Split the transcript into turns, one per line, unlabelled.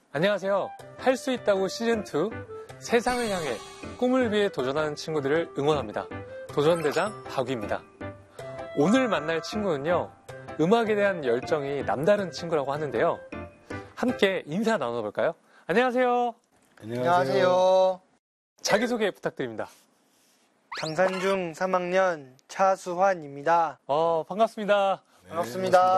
안녕하세요. 할 수 있다고 시즌2 세상을 향해 꿈을 위해 도전하는 친구들을 응원합니다. 도전대장 다구입니다. 오늘 만날 친구는요. 음악에 대한 열정이 남다른 친구라고 하는데요. 함께 인사 나눠볼까요? 안녕하세요.
안녕하세요.
자기소개 부탁드립니다.
강산중 3학년 차수환입니다.
반갑습니다.
반갑습니다.